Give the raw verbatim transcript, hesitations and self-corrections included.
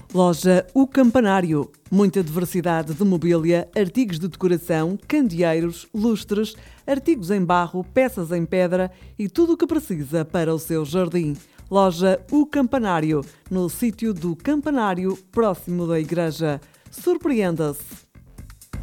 Loja O Campanário. Muita diversidade de mobília, artigos de decoração, candeeiros, lustres, artigos em barro, peças em pedra e tudo o que precisa para o seu jardim. Loja O Campanário, no sítio do Campanário, próximo da igreja. Surpreenda-se!